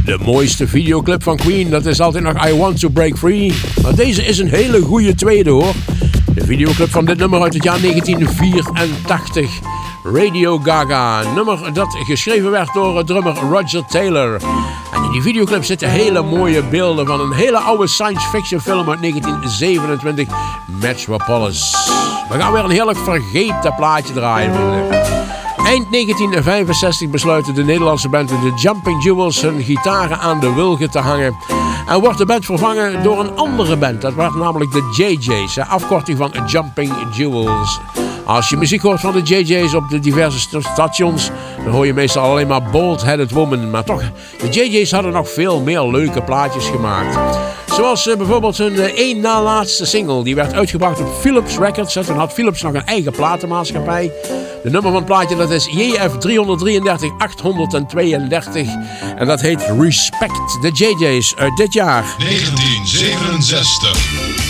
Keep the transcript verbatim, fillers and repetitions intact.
De mooiste videoclip van Queen, dat is altijd nog I Want To Break Free. Maar deze is een hele goede tweede hoor. De videoclip van dit nummer uit het jaar negentien vierentachtig. Radio Gaga, een nummer dat geschreven werd door drummer Roger Taylor. En in die videoclip zitten hele mooie beelden van een hele oude science fiction film uit negentien zevenentwintig, Metropolis. We gaan weer een heerlijk vergeten plaatje draaien. Eind negentien vijfenzestig besluiten de Nederlandse band de Jumping Jewels hun gitaren aan de wilgen te hangen. En wordt de band vervangen door een andere band. Dat werd namelijk de J J's, afkorting van Jumping Jewels. Als je muziek hoort van de J J's op de diverse stations, dan hoor je meestal alleen maar Bald-Headed Woman. Maar toch, de J J's hadden nog veel meer leuke plaatjes gemaakt. Zoals uh, bijvoorbeeld hun uh, één na laatste single. Die werd uitgebracht op Philips Records. Toen had Philips nog een eigen platenmaatschappij. De nummer van het plaatje dat is J F driehonderddrieëndertig achthonderdtweeëndertig. En dat heet Respect. De J J's uit dit jaar. negentien zevenenzestig.